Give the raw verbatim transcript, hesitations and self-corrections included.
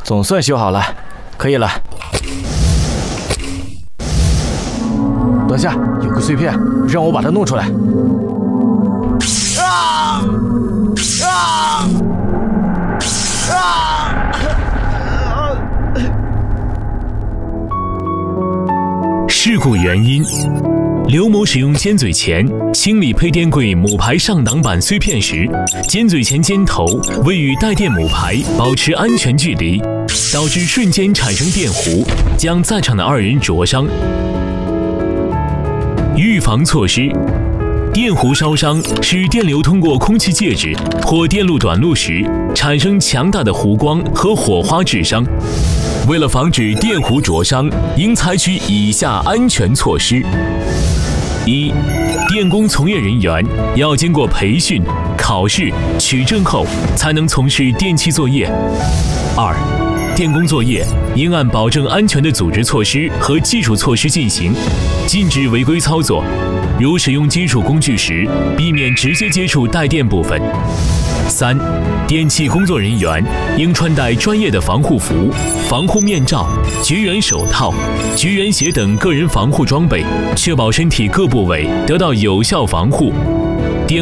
总算修好了，可以了。等下，有个碎片，让我把它弄出来。啊！啊！啊！ 事故原因：刘某使用尖嘴钳清理配电柜母排上挡板碎片时，尖嘴钳尖头未与带电母排保持安全距离，导致瞬间产生电弧，将在场的二人灼伤。预防措施：电弧烧伤是电流通过空气介质或电路短路时产生强大的弧光和火花致伤。为了防止电弧灼伤，应采取以下安全措施：一、电工从业人员要经过培训、考试、取证后才能从事电气作业。二、电工作业应按保证安全的组织措施和技术措施进行，禁止违规操作。如使用金属工具时，避免直接接触带电部分。三、电气工作人员应穿戴专业的防护服、防护面罩、绝缘手套、绝缘鞋等个人防护装备，确保身体各部位得到有效防护。